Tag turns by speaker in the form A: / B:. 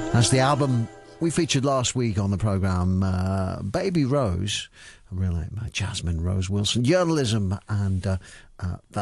A: That's the album we featured last week on the programme, Baby Rose, a real name, Jasmine Rose Wilson, journalism, and that